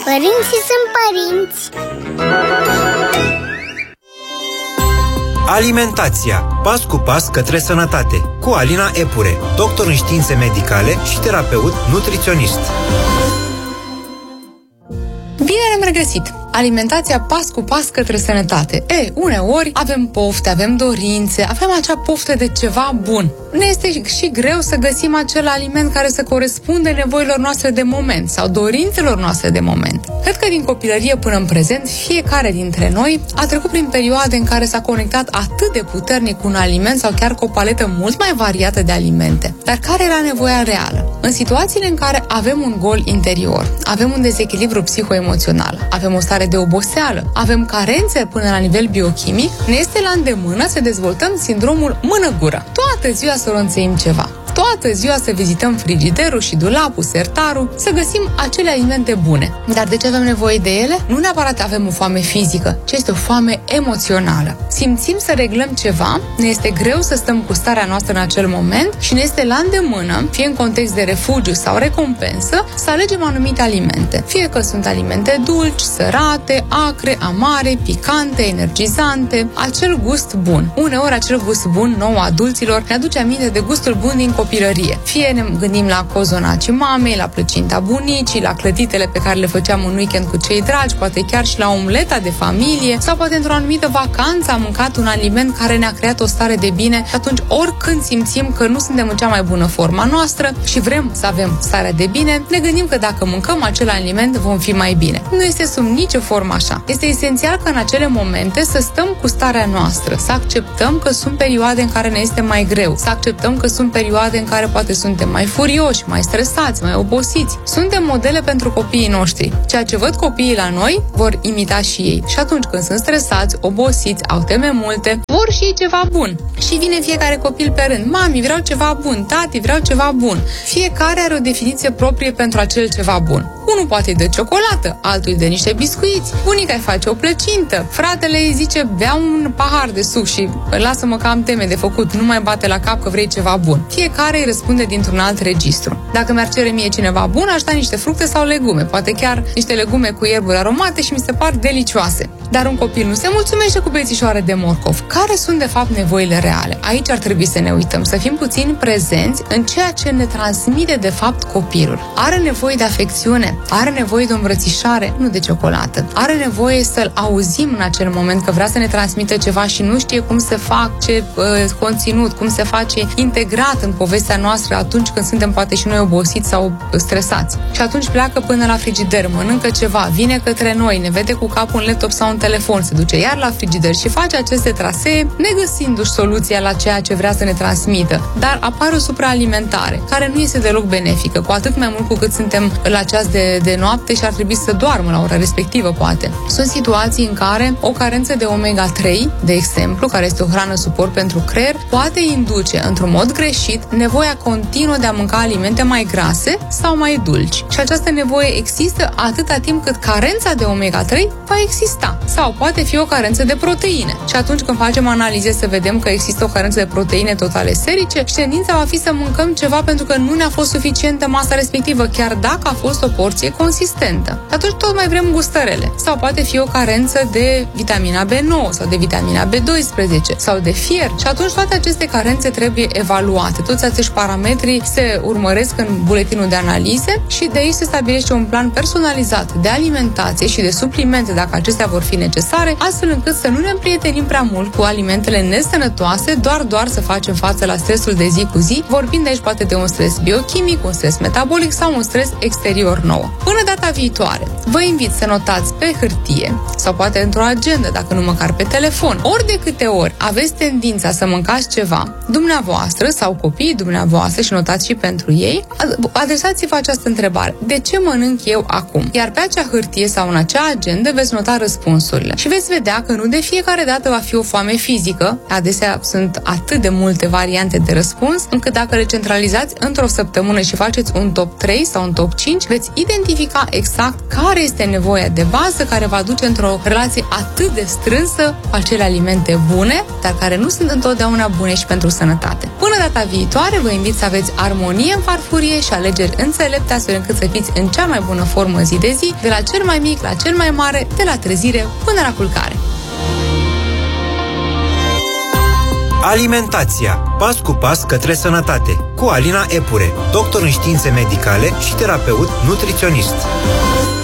Părinții sunt părinți. Alimentația. Pas cu pas către sănătate. Cu Alina Epure, doctor în științe medicale și terapeut nutriționist. Bine ne-am regăsit! Alimentația pas cu pas către sănătate. Uneori avem pofte, avem dorințe, avem acea poftă de ceva bun. Ne este și greu să găsim acel aliment care să corespunde nevoilor noastre de moment sau dorințelor noastre de moment. Cred că din copilărie până în prezent, fiecare dintre noi a trecut prin perioade în care s-a conectat atât de puternic cu un aliment sau chiar cu o paletă mult mai variată de alimente. Dar care era nevoia reală? În situațiile în care avem un gol interior, avem un dezechilibru psihoemoțional, avem o stare de oboseală, avem carențe până la nivel biochimic, ne este la îndemână să dezvoltăm sindromul mână-gură. Toată ziua să ronțăim ceva. Toată ziua să vizităm frigiderul și dulapul, sertarul, să găsim acele alimente bune. Dar de ce avem nevoie de ele? Nu neapărat avem o foame fizică, ci este o foame emoțională. Simțim să reglăm ceva, ne este greu să stăm cu starea noastră în acel moment și ne este la îndemână, fie în context de refugiu sau recompensă, să alegem anumite alimente. Fie că sunt alimente dulci, sărate, acre, amare, picante, energizante, acel gust bun. Uneori acel gust bun nou adulților ne aduce aminte de gustul bun din copilărie. Fie ne gândim la cozonacii mamei, la plăcinta bunicii, la clătitele pe care le făceam un weekend cu cei dragi, poate chiar și la omleta de familie, sau poate într-o anumită vacanță am mâncat un aliment care ne-a creat o stare de bine și atunci oricând simțim că nu suntem în cea mai bună forma noastră și vrem să avem starea de bine, ne gândim că dacă mâncăm acel aliment vom fi mai bine. Nu este sub nicio formă așa. Este esențial că în acele momente să stăm cu starea noastră, să acceptăm că sunt perioade în care ne este mai greu, să acceptăm că sunt perioade în care poate suntem mai furioși, mai stresați, mai obosiți. Suntem modele pentru copiii noștri. Ceea ce văd copiii la noi, vor imita și ei. Și atunci când sunt stresați, obosiți, au teme multe, vor și ei ceva bun. Și vine fiecare copil pe rând. Mami, vreau ceva bun, tati, vreau ceva bun. Fiecare are o definiție proprie pentru acel ceva bun. Unul poate îi dă ciocolată, altul îi dă niște biscuiți, bunica îi face o plăcintă, fratele îi zice bea un pahar de suc și lasă-mă că am teme de făcut, nu mai bate la cap că vrei ceva bun. Fiecare îi răspunde dintr-un alt registru. Dacă mi-ar cere mie cineva bun, aș da niște fructe sau legume, poate chiar niște legume cu ierburi aromate și mi se par delicioase. Dar un copil nu se mulțumește cu bețișoare de morcov. Care sunt de fapt nevoile reale? Aici ar trebui să ne uităm, să fim puțin prezenți în ceea ce ne transmite de fapt copilul. Are nevoie de afecțiune, are nevoie de o îmbrățișare, nu de ciocolată. Are nevoie să-l auzim în acel moment că vrea să ne transmită ceva și nu știe cum se face conținut, cum se face integrat în povestea noastră atunci când suntem poate și noi obosiți sau stresați. Și atunci pleacă până la frigider, mănâncă ceva, vine către noi, ne vede cu capul în laptop sau în telefon, se duce iar la frigider și face aceste trasee, negăsindu-și soluția la ceea ce vrea să ne transmită. Dar apare o supraalimentare, care nu este deloc benefică, cu atât mai mult cu cât suntem la ceas de noapte și ar trebui să doarmă la ora respectivă, poate. Sunt situații în care o carență de omega-3, de exemplu, care este o hrană suport pentru creier, poate induce, într-un mod greșit, nevoia continuă de a mânca alimente mai grase sau mai dulci. Și această nevoie există atâta timp cât carența de omega-3 va exista. Sau poate fi o carență de proteine. Și atunci când facem analize să vedem că există o carență de proteine totale serice, și tendința va fi să mâncăm ceva pentru că nu ne-a fost suficientă masa respectivă, chiar dacă a fost o porție consistentă. Atunci tot mai vrem gustărele. Sau poate fi o carență de vitamina B9 sau de vitamina B12 sau de fier. Și atunci toate aceste carențe trebuie evaluate. Toți acești parametri se urmăresc în buletinul de analize și de aici se stabilește un plan personalizat de alimentație și de suplimente dacă acestea vor fi necesare, astfel încât să nu ne împrietenim prea mult cu alimentele nesănătoase, doar să facem față la stresul de zi cu zi, vorbind aici poate de un stres biochimic, un stres metabolic sau un stres exterior nou. Până data viitoare, vă invit să notați pe hârtie sau poate într-o agendă, dacă nu măcar pe telefon, ori de câte ori aveți tendința să mâncați ceva, dumneavoastră sau copiii dumneavoastră, și notați și pentru ei, adresați-vă această întrebare: de ce mănânc eu acum? Iar pe acea hârtie sau în acea agendă veți nota răspunsurile și veți vedea că nu de fiecare dată va fi o foame fizică. Adesea sunt atât de multe variante de răspuns, încât dacă le centralizați într-o săptămână și faceți un top 3 sau un top 5, veți identifica exact care este nevoia de bază care va duce într-o relație atât de strânsă cu acele alimente bune, dar care nu sunt întotdeauna bune și pentru sănătate. Până data viitoare, vă invit să aveți armonie în farfurie și alegeri înțelepte astfel încât să fiți în cea mai bună formă zi de zi, de la cel mai mic la cel mai mare, de la trezire până la culcare. Alimentația. Pas cu pas către sănătate. Cu Alina Epure, doctor în științe medicale și terapeut nutriționist.